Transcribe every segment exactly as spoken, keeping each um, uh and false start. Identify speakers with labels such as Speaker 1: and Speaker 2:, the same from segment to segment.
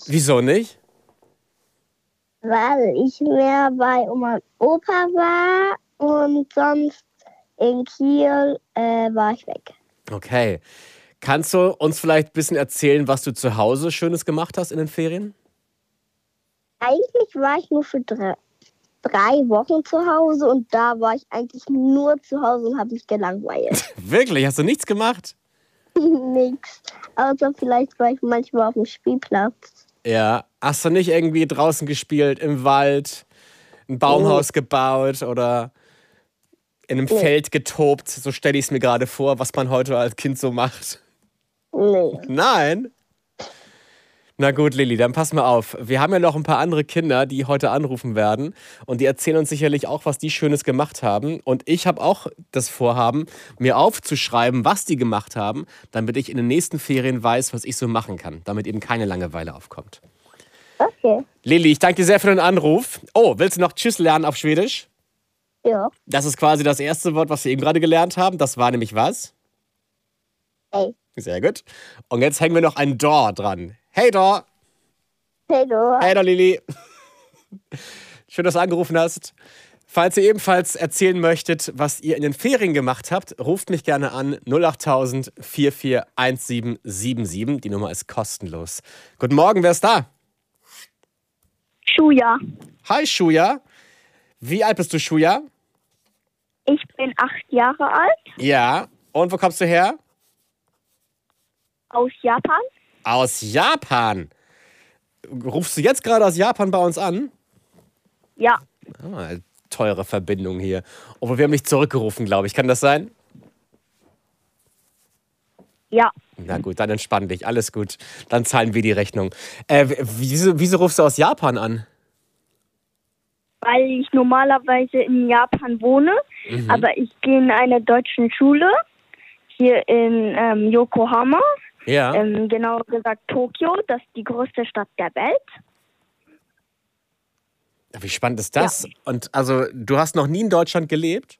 Speaker 1: Wieso nicht?
Speaker 2: Weil ich mehr bei Oma und Opa war und sonst in Kiel äh, war ich weg.
Speaker 1: Okay. Kannst du uns vielleicht ein bisschen erzählen, was du zu Hause Schönes gemacht hast in den Ferien?
Speaker 2: Eigentlich war ich nur für drei, drei Wochen zu Hause und da war ich eigentlich nur zu Hause und habe mich gelangweilt.
Speaker 1: Wirklich? Hast du nichts gemacht?
Speaker 2: Nix. Außer vielleicht war ich manchmal auf dem Spielplatz.
Speaker 1: Ja. Hast du nicht irgendwie draußen gespielt, im Wald, ein Baumhaus gebaut oder in einem
Speaker 2: Nee.
Speaker 1: Feld getobt? So stelle ich es mir gerade vor, was man heute als Kind so macht.
Speaker 2: Nee.
Speaker 1: Nein? Na gut, Lilly, dann pass mal auf. Wir haben ja noch ein paar andere Kinder, die heute anrufen werden. Und die erzählen uns sicherlich auch, was die Schönes gemacht haben. Und ich habe auch das Vorhaben, mir aufzuschreiben, was die gemacht haben, damit ich in den nächsten Ferien weiß, was ich so machen kann. Damit eben keine Langeweile aufkommt.
Speaker 2: Okay.
Speaker 1: Lilly, ich danke dir sehr für den Anruf. Oh, willst du noch Tschüss lernen auf Schwedisch?
Speaker 2: Ja.
Speaker 1: Das ist quasi das erste Wort, was wir eben gerade gelernt haben. Das war nämlich was?
Speaker 2: Hey.
Speaker 1: Sehr gut. Und jetzt hängen wir noch ein Dor dran. Hey Dor.
Speaker 2: Hey, du.
Speaker 1: Hey Dor Lilly. Schön, dass du angerufen hast. Falls ihr ebenfalls erzählen möchtet, was ihr in den Ferien gemacht habt, ruft mich gerne an null acht tausend vier vier eins sieben sieben sieben. Die Nummer ist kostenlos. Guten Morgen, wer ist da?
Speaker 3: Schuja.
Speaker 1: Hi Shuya. Wie alt bist du, Shuya?
Speaker 3: Ich bin acht Jahre alt,
Speaker 1: Ja. Und wo kommst du her?
Speaker 3: aus Japan.
Speaker 1: Aus Japan. Rufst du jetzt gerade aus Japan bei uns an?
Speaker 3: Ja,
Speaker 1: Ah, teure Verbindung hier. Obwohl wir haben nicht zurückgerufen, glaube ich. Kann das sein?
Speaker 3: ja,
Speaker 1: Na gut, dann entspann dich. Alles gut. Dann zahlen wir die Rechnung. Äh, w- wieso, wieso rufst du aus Japan an?
Speaker 3: weil ich normalerweise in Japan wohne, aber ich gehe in einer deutschen Schule hier in ähm, Yokohama,
Speaker 1: Ja.
Speaker 3: ähm, genauer gesagt Tokio, das ist die größte Stadt der Welt.
Speaker 1: Wie spannend ist das? Und also, du hast noch nie in Deutschland gelebt?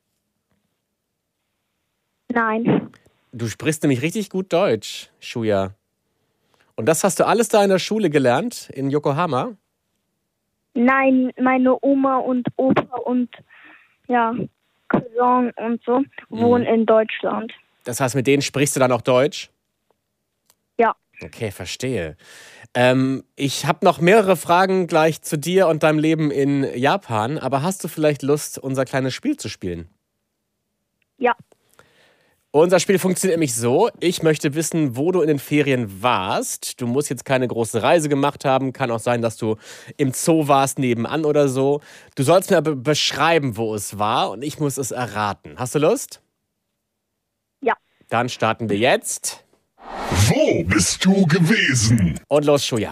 Speaker 3: Nein,
Speaker 1: Du sprichst nämlich richtig gut Deutsch, Shuya. Und das hast du alles da in der Schule gelernt, in Yokohama?
Speaker 3: nein, meine Oma und Opa und ja, Cousin und so wohnen in Deutschland.
Speaker 1: Das heißt, mit denen sprichst du dann auch Deutsch?
Speaker 3: Ja,
Speaker 1: Okay, verstehe. Ähm, ich habe noch mehrere Fragen gleich zu dir und deinem Leben in Japan, aber hast du vielleicht Lust, unser kleines Spiel zu spielen?
Speaker 3: ja,
Speaker 1: Unser Spiel funktioniert nämlich so, ich möchte wissen, wo du in den Ferien warst. Du musst jetzt keine große Reise gemacht haben, kann auch sein, dass du im Zoo warst, nebenan oder so. Du sollst mir aber beschreiben, wo es war und ich muss es erraten. Hast du Lust?
Speaker 3: ja.
Speaker 1: Dann starten wir jetzt.
Speaker 4: Wo bist du gewesen?
Speaker 1: Und los, Shuya.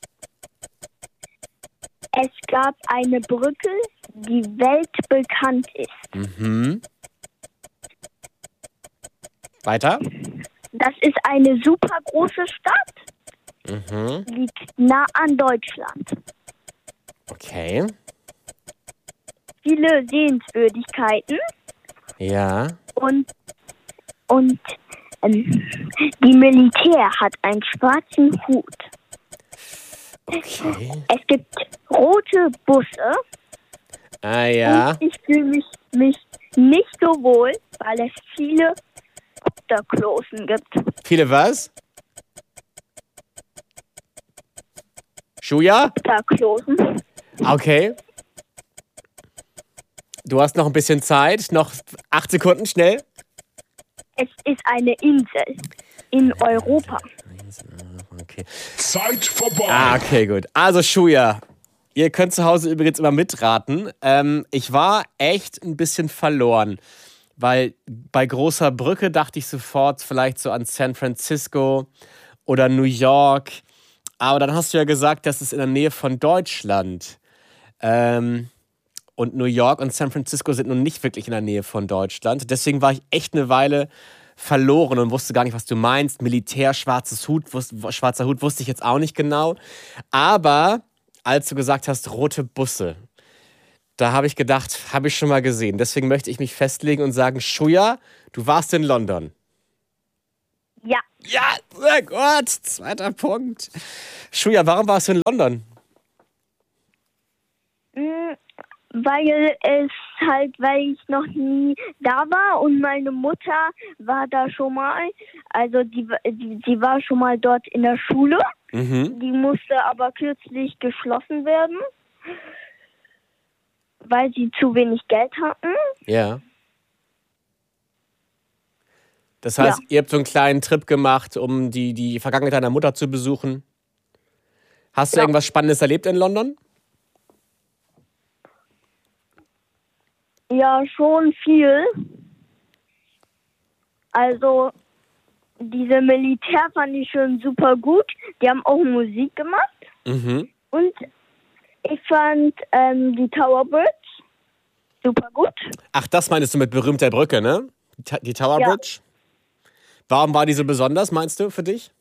Speaker 3: Es gab eine Brücke, die weltbekannt ist.
Speaker 1: Mhm. Weiter.
Speaker 3: Das ist eine super große Stadt,
Speaker 1: Mhm.
Speaker 3: liegt nah an Deutschland.
Speaker 1: Okay.
Speaker 3: Viele Sehenswürdigkeiten
Speaker 1: Ja.
Speaker 3: und, und ähm, die Militär hat einen schwarzen Hut.
Speaker 1: Okay.
Speaker 3: Es gibt rote Busse
Speaker 1: Ah ja.
Speaker 3: und ich fühle mich, mich nicht so wohl, weil es viele Obdachlosen gibt.
Speaker 1: Viele was? Shuya?
Speaker 3: Obdachlosen.
Speaker 1: Okay. Du hast noch ein bisschen Zeit. Noch acht Sekunden, schnell.
Speaker 3: Es ist eine Insel in Europa.
Speaker 1: Okay.
Speaker 4: Zeit vorbei.
Speaker 1: Ah, okay, gut. Also, Shuya, ihr könnt zu Hause übrigens immer mitraten. Ähm, ich war echt ein bisschen verloren, weil bei Großer Brücke dachte ich sofort vielleicht so an San Francisco oder New York. Aber dann hast du ja gesagt, das ist in der Nähe von Deutschland. Ähm, und New York und San Francisco sind nun nicht wirklich in der Nähe von Deutschland. Deswegen war ich echt eine Weile verloren und wusste gar nicht, was du meinst. Militär, schwarzes Hut, wus schwarzer Hut wusste ich jetzt auch nicht genau. Aber als du gesagt hast, rote Busse, da habe ich gedacht, habe ich schon mal gesehen. Deswegen möchte ich mich festlegen und sagen, Shuya, du warst in London.
Speaker 3: Ja,
Speaker 1: Ja, sehr gut. Zweiter Punkt. Shuya, warum warst du in London?
Speaker 3: mm, weil es halt, weil ich noch nie da war und meine Mutter war da schon mal. Also die, die, die war schon mal dort in der Schule.
Speaker 1: Mhm.
Speaker 3: Die musste aber kürzlich geschlossen werden, weil sie zu wenig Geld hatten.
Speaker 1: Ja. Das heißt,
Speaker 3: Ja.
Speaker 1: ihr habt so einen kleinen Trip gemacht, um die, die Vergangenheit deiner Mutter zu besuchen. Hast du
Speaker 3: Ja.
Speaker 1: irgendwas Spannendes erlebt in London?
Speaker 3: Ja, schon viel. Also diese Militär fand ich schon super gut. Die haben auch Musik gemacht.
Speaker 1: Mhm.
Speaker 3: Und ich fand ähm, die Tower Bridge super gut.
Speaker 1: Ach, das meinst du mit berühmter Brücke, ne? Die, Ta- die Tower
Speaker 3: Ja.
Speaker 1: Bridge? Warum war die so besonders, meinst du, für dich?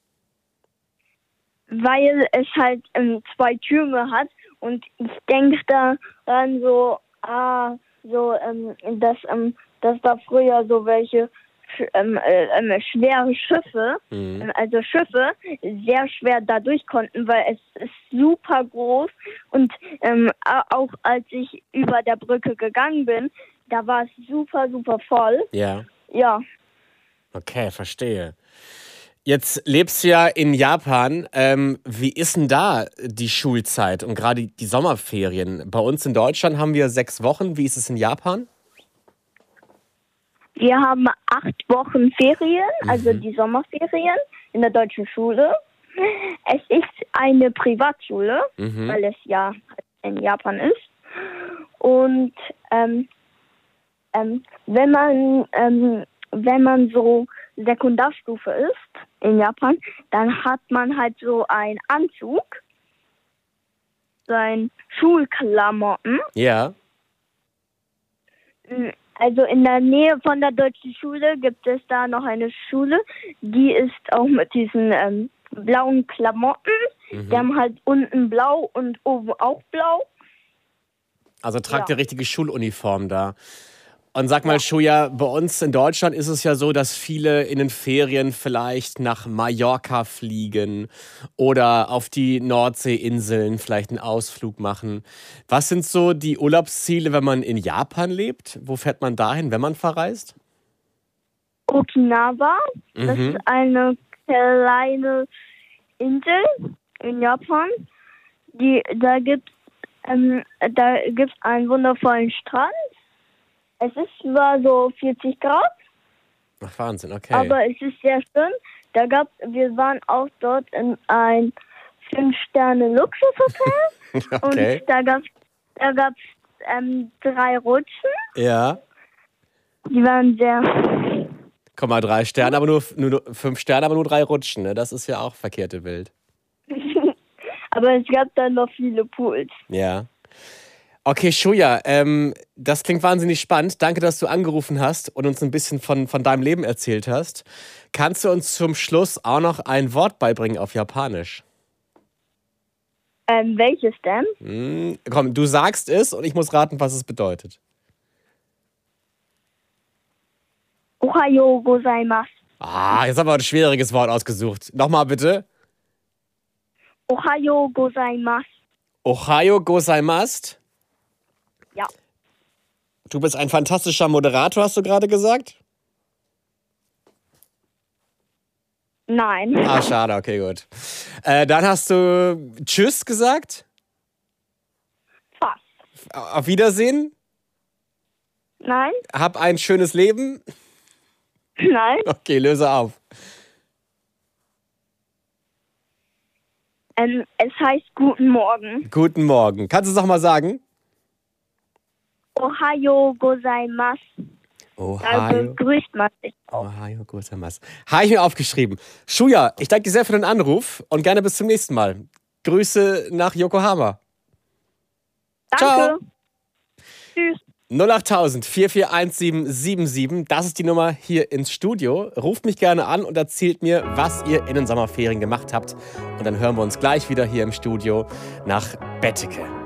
Speaker 3: Weil es halt ähm, zwei Türme hat. Und ich denke daran so, ah, so, ähm, dass, ähm, dass da früher so welche sch- ähm, äh, ähm, schwere Schiffe,
Speaker 1: Mhm.
Speaker 3: ähm, also Schiffe, sehr schwer da durch konnten, weil es ist super groß. Und ähm, a- auch als ich über der Brücke gegangen bin, da war es super, super voll.
Speaker 1: Ja.
Speaker 3: Ja,
Speaker 1: Okay, verstehe. Jetzt lebst du ja in Japan. Ähm, wie ist denn da die Schulzeit und gerade die Sommerferien? Bei uns in Deutschland haben wir sechs Wochen. Wie ist es in Japan?
Speaker 3: wir haben acht Wochen Ferien, also die Sommerferien in der deutschen Schule. Es ist eine Privatschule,
Speaker 1: Mhm.
Speaker 3: weil es ja in Japan ist. Und ähm, ähm, wenn man ähm, wenn man so Sekundarstufe ist in Japan, dann hat man halt so einen Anzug, so ein Schulklamotten.
Speaker 1: Ja.
Speaker 3: Also in der Nähe von der deutschen Schule gibt es da noch eine Schule, die ist auch mit diesen ähm, blauen Klamotten.
Speaker 1: Mhm.
Speaker 3: Die haben halt unten blau und oben auch blau.
Speaker 1: Also tragt
Speaker 3: Ja.
Speaker 1: ihr richtige Schuluniform da. Und sag mal, Shuya, bei uns in Deutschland ist es ja so, dass viele in den Ferien vielleicht nach Mallorca fliegen oder auf die Nordseeinseln vielleicht einen Ausflug machen. Was sind so die Urlaubsziele, wenn man in Japan lebt? Wo fährt man dahin, wenn man verreist?
Speaker 3: Okinawa, das
Speaker 1: Mhm.
Speaker 3: ist eine kleine Insel in Japan. Die, da gibt ähm, da gibt's einen wundervollen Strand. Es ist zwar so vierzig Grad,
Speaker 1: Ach, Wahnsinn, okay.
Speaker 3: aber es ist sehr schön. Da gab, wir waren auch dort in ein Fünf-Sterne-Luxushotel
Speaker 1: Okay.
Speaker 3: und da gab es da gab's, ähm, drei Rutschen.
Speaker 1: Ja.
Speaker 3: Die waren sehr,
Speaker 1: Komm mal, drei Sterne, aber nur, nur nur fünf Sterne, aber nur drei Rutschen. Ne? Das ist ja auch verkehrte Wild.
Speaker 3: aber es gab dann noch viele Pools.
Speaker 1: Ja. Okay, Shuya, ähm, das klingt wahnsinnig spannend. Danke, dass du angerufen hast und uns ein bisschen von, von deinem Leben erzählt hast. Kannst du uns zum Schluss auch noch ein Wort beibringen auf Japanisch?
Speaker 3: Ähm, welches denn?
Speaker 1: Hm, komm, du sagst es und ich muss raten, was es bedeutet.
Speaker 3: Ohayo gozaimasu.
Speaker 1: Ah, jetzt haben wir ein schwieriges Wort ausgesucht. Nochmal bitte.
Speaker 3: Ohayo gozaimasu.
Speaker 1: Ohayo gozaimasu.
Speaker 3: Ja.
Speaker 1: Du bist ein fantastischer Moderator, hast du gerade gesagt?
Speaker 3: Nein.
Speaker 1: Ah, schade, okay, gut. Äh, dann hast du Tschüss gesagt.
Speaker 3: Fast.
Speaker 1: Auf Wiedersehen.
Speaker 3: Nein.
Speaker 1: Hab ein schönes Leben.
Speaker 3: Nein.
Speaker 1: Okay, löse auf.
Speaker 3: Ähm, es heißt Guten Morgen.
Speaker 1: Guten Morgen. Kannst du es noch mal sagen?
Speaker 3: Ohayo gozaimasu. Da
Speaker 1: Ohayo.
Speaker 3: begrüßt man sich.
Speaker 1: Ohayo gozaimasu. Habe ich mir aufgeschrieben. Shuya, ich danke dir sehr für den Anruf und gerne bis zum nächsten Mal. Grüße nach Yokohama.
Speaker 3: Danke. Tschüss.
Speaker 1: null achttausend, vier vier eins sieben sieben sieben, das ist die Nummer hier ins Studio. Ruft mich gerne an und erzählt mir, was ihr in den Sommerferien gemacht habt. Und dann hören wir uns gleich wieder hier im Studio nach Betteke.